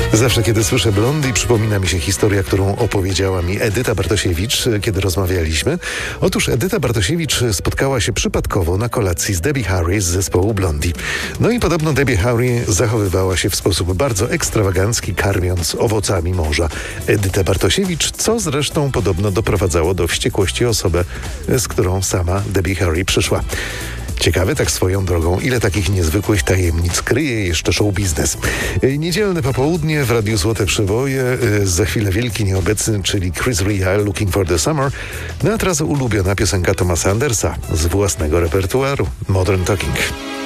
Zawsze, kiedy słyszę Blondie, przypomina mi się historia, którą opowiedziała mi Edyta Bartosiewicz, kiedy rozmawialiśmy. Otóż Edyta Bartosiewicz spotkała się przypadkowo na kolacji z Debbie Harry z zespołu Blondie. No i podobno Debbie Harry zachowywała się w sposób bardzo ekstrawagancki, karmiąc owocami morza Edytę Bartosiewicz, co zresztą podobno doprowadzało do wściekłości osobę, z którą sama Debbie Harry przyszła. Ciekawe tak swoją drogą, ile takich niezwykłych tajemnic kryje jeszcze show biznes. Niedzielne popołudnie w Radiu Złote Przyboje, za chwilę wielki nieobecny, czyli Chris Rea, Looking for the Summer, no a teraz ulubiona piosenka Thomasa Andersa z własnego repertuaru, Modern Talking.